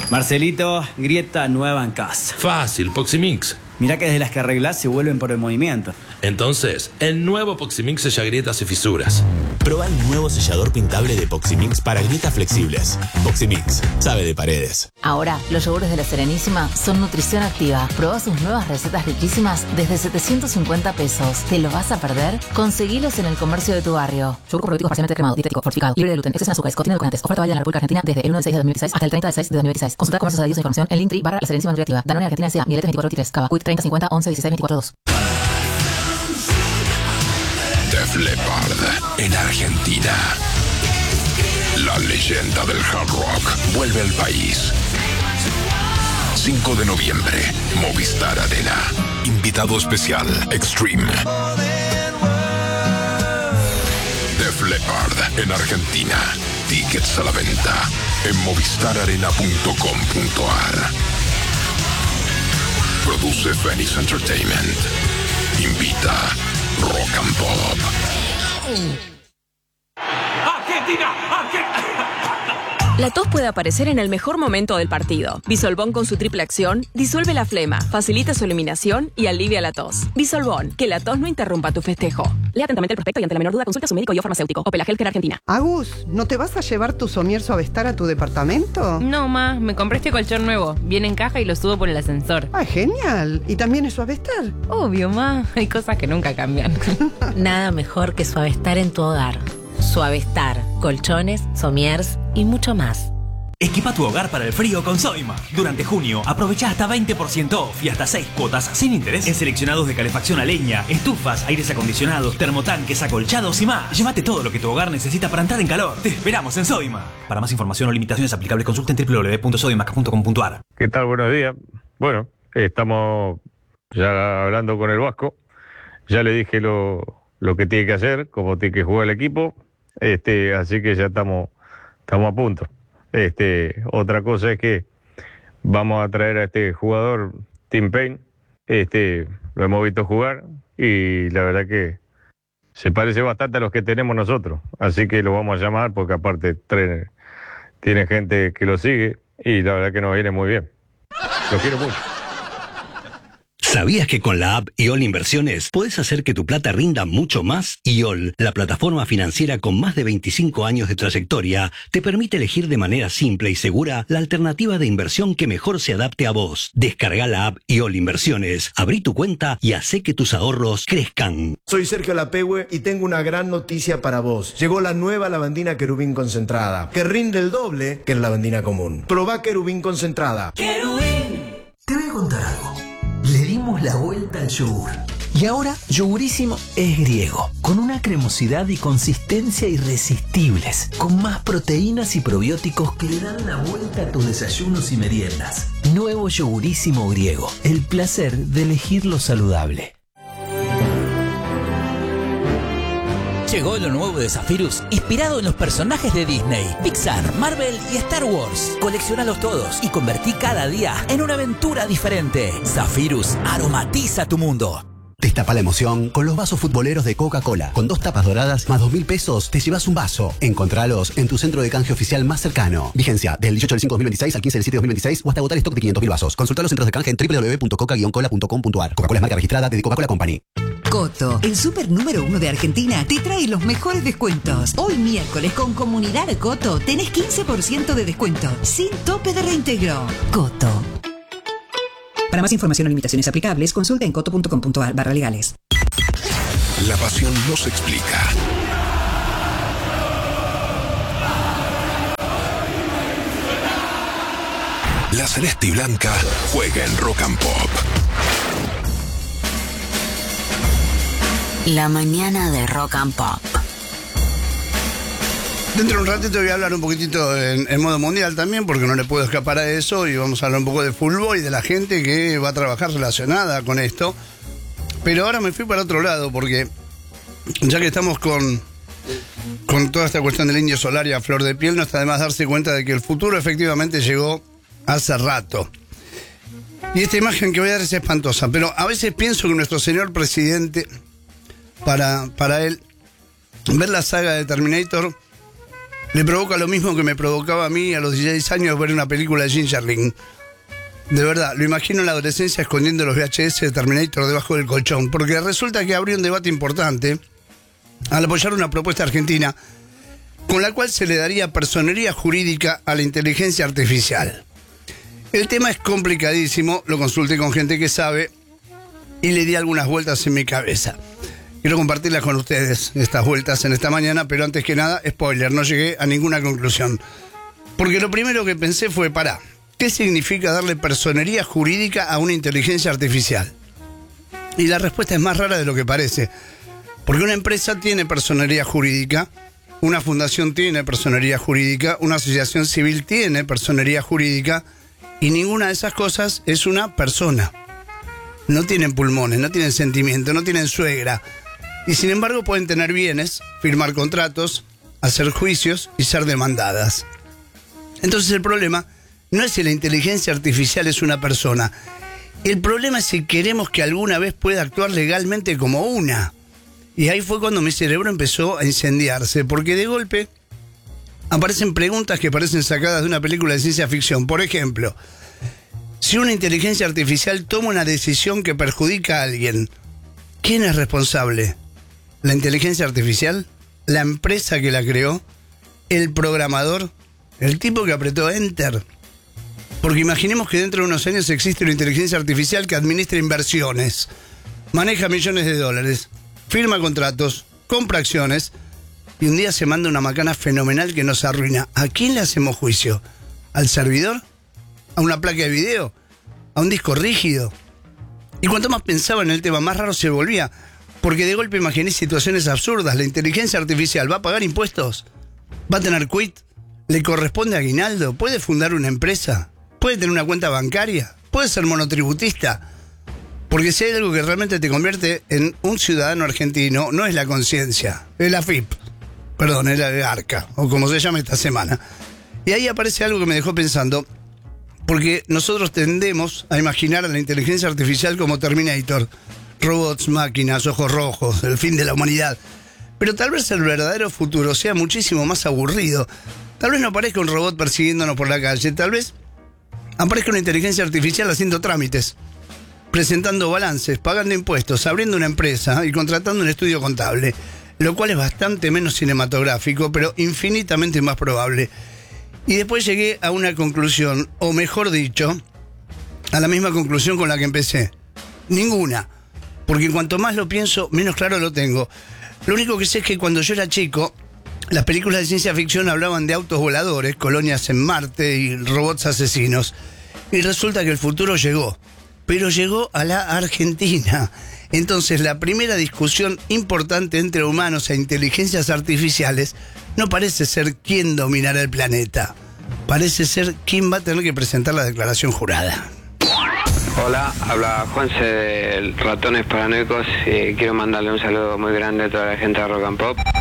Marcelito, grieta nueva en casa. Fácil, Poximix. Mirá que desde las que arreglás se vuelven por el movimiento. Entonces, el nuevo Poximix sella grietas y fisuras. Proba el nuevo sellador pintable de Poximix para grietas flexibles. Poximix, sabe de paredes. Ahora, los yogures de La Serenísima son nutrición activa. Proba sus nuevas recetas riquísimas desde 750 pesos. ¿Te lo vas a perder? Conseguilos en el comercio de tu barrio. Yogur probiótico parcialmente cremado, dietético, fortificado, libre de gluten, exceso en azúcares, contiene edulcorantes. Oferta válida en la República Argentina desde el 1 de 6 de 2016 hasta el 30 de 6 de 2016. Consulta comercios adheridos e información en Linktree /La Serenísima Nutriactiva. Danone Argentina S.A. Mieletes 2423. Cava. Quick 30 50 11 16 24 2. Def Leppard en Argentina. La leyenda del hard rock vuelve al país. 5 de noviembre, Movistar Arena. Invitado especial, Extreme. Def Leppard en Argentina. Tickets a la venta en movistararena.com.ar. Produce Phoenix Entertainment. Invita Rock and Pop. ¡Argentina! La tos puede aparecer en el mejor momento del partido. Bisolbón con su triple acción disuelve la flema, facilita su eliminación y alivia la tos. Bisolbón, que la tos no interrumpa tu festejo. Lea atentamente el prospecto y ante la menor duda consulta a su médico y o farmacéutico. Opel Healthcare Argentina. Agus, ¿no te vas a llevar tu somier Suavestar a tu departamento? No, ma, me compré este colchón nuevo. Viene en caja y lo subo por el ascensor. ¡Ah, genial! ¿Y también es Suavestar? Obvio, ma. Hay cosas que nunca cambian. Nada mejor que Suavestar en tu hogar. Suavestar, colchones, somiers y mucho más. Equipa tu hogar para el frío con Soima. Durante junio, aprovecha hasta 20% off y hasta 6 cuotas sin interés en seleccionados de calefacción a leña, estufas, aires acondicionados, termotanques, acolchados y más. Llévate todo lo que tu hogar necesita para entrar en calor. Te esperamos en Soima. Para más información o limitaciones aplicables, consulta en www.soimac.com.ar. ¿Qué tal? Buenos días. Bueno, estamos ya hablando con el Vasco. Ya le dije lo que tiene que hacer, cómo tiene que jugar el equipo. Así que ya estamos a punto. Otra cosa es que vamos a traer a este jugador, Tim Payne. Lo hemos visto jugar y la verdad que se parece bastante a los que tenemos nosotros. Así que lo vamos a llamar porque aparte tiene gente que lo sigue y la verdad que nos viene muy bien. Lo quiero mucho. ¿Sabías que con la app IOL Inversiones podés hacer que tu plata rinda mucho más? IOL, la plataforma financiera con más de 25 años de trayectoria, te permite elegir de manera simple y segura la alternativa de inversión que mejor se adapte a vos. Descarga la app IOL Inversiones, abrí tu cuenta y hacé que tus ahorros crezcan. Soy Sergio Lapehue y tengo una gran noticia para vos. Llegó la nueva lavandina Querubín concentrada, que rinde el doble que la lavandina común. Probá Querubín concentrada. ¡Querubín! Te voy a contar algo. Le dimos la vuelta al yogur. Y ahora, Yogurísimo es griego, con una cremosidad y consistencia irresistibles, con más proteínas y probióticos que le dan la vuelta a tus desayunos y meriendas. Nuevo Yogurísimo griego, el placer de elegir lo saludable. Llegó lo nuevo de Zephyrus, inspirado en los personajes de Disney, Pixar, Marvel y Star Wars. Coleccionalos todos y convertí cada día en una aventura diferente. Zephyrus aromatiza tu mundo. Destapa la emoción con los vasos futboleros de Coca-Cola. Con 2 tapas doradas más 2.000 pesos te llevas un vaso. Encontralos en tu centro de canje oficial más cercano. Vigencia del 18 del 5 de 2026 al 15 del 7 de 2026 o hasta agotar stock de 500.000 vasos. Consulta los centros de canje en www.coca-cola.com.ar. Coca-Cola es marca registrada de Coca-Cola Company. Coto, el súper número 1 de Argentina, te trae los mejores descuentos. Hoy miércoles con Comunidad Coto tenés 15% de descuento, sin tope de reintegro. Coto. Para más información o limitaciones aplicables, consulta en coto.com.ar/legales. La pasión no se explica. La celeste y blanca juega en Rock and Pop. La mañana de Rock and Pop. Dentro de un ratito voy a hablar un poquitito en modo mundial también, porque no le puedo escapar a eso, y vamos a hablar un poco de fútbol y de la gente que va a trabajar relacionada con esto. Pero ahora me fui para otro lado, porque ya que estamos con toda esta cuestión del indio solar y a flor de piel, no está de más darse cuenta de que el futuro efectivamente llegó hace rato. Y esta imagen que voy a dar es espantosa, pero a veces pienso que nuestro señor presidente, para él, ver la saga de Terminator le provoca lo mismo que me provocaba a mí a los 16 años ver una película de Gingerling. De verdad, lo imagino en la adolescencia escondiendo los VHS de Terminator debajo del colchón, porque resulta que abrió un debate importante al apoyar una propuesta argentina con la cual se le daría personería jurídica a la inteligencia artificial. El tema es complicadísimo, lo consulté con gente que sabe y le di algunas vueltas en mi cabeza. Quiero compartirlas con ustedes, estas vueltas en esta mañana, pero antes que nada, spoiler, no llegué a ninguna conclusión. Porque lo primero que pensé fue, pará, ¿qué significa darle personería jurídica a una inteligencia artificial? Y la respuesta es más rara de lo que parece. Porque una empresa tiene personería jurídica, una fundación tiene personería jurídica, una asociación civil tiene personería jurídica, y ninguna de esas cosas es una persona. No tienen pulmones, no tienen sentimiento, no tienen suegra. Y sin embargo pueden tener bienes, firmar contratos, hacer juicios y ser demandadas. Entonces el problema no es si la inteligencia artificial es una persona. El problema es si queremos que alguna vez pueda actuar legalmente como una. Y ahí fue cuando mi cerebro empezó a incendiarse, porque de golpe aparecen preguntas que parecen sacadas de una película de ciencia ficción. Por ejemplo, si una inteligencia artificial toma una decisión que perjudica a alguien, ¿quién es responsable? ¿La inteligencia artificial? ¿La empresa que la creó? ¿El programador? ¿El tipo que apretó Enter? Porque imaginemos que dentro de unos años existe una inteligencia artificial que administra inversiones, maneja millones de dólares, firma contratos, compra acciones y un día se manda una macana fenomenal que nos arruina. ¿A quién le hacemos juicio? ¿Al servidor? ¿A una placa de video? ¿A un disco rígido? Y cuanto más pensaba en el tema, más raro se volvía, porque de golpe imaginé situaciones absurdas. ¿La inteligencia artificial va a pagar impuestos? ¿Va a tener quit? ¿Le corresponde aguinaldo? ¿Puede fundar una empresa? ¿Puede tener una cuenta bancaria? ¿Puede ser monotributista? Porque si hay algo que realmente te convierte en un ciudadano argentino, no es la conciencia, es la FIP. Perdón, es la ARCA, o como se llama esta semana. Y ahí aparece algo que me dejó pensando, porque nosotros tendemos a imaginar a la inteligencia artificial como Terminator. Robots, máquinas, ojos rojos, el fin de la humanidad. Pero tal vez el verdadero futuro sea muchísimo más aburrido. Tal vez no aparezca un robot persiguiéndonos por la calle, tal vez aparezca una inteligencia artificial haciendo trámites, presentando balances, pagando impuestos, abriendo una empresa y contratando un estudio contable, lo cual es bastante menos cinematográfico, pero infinitamente más probable. Y después llegué a una conclusión, o mejor dicho, a la misma conclusión con la que empecé. Ninguna. Porque cuanto más lo pienso, menos claro lo tengo. Lo único que sé es que cuando yo era chico, las películas de ciencia ficción hablaban de autos voladores, colonias en Marte y robots asesinos. Y resulta que el futuro llegó. Pero llegó a la Argentina. Entonces la primera discusión importante entre humanos e inteligencias artificiales no parece ser quién dominará el planeta. Parece ser quién va a tener que presentar la declaración jurada. Hola, habla Juanse de Ratones Paranoicos. Quiero mandarle un saludo muy grande a toda la gente de Rock and Pop.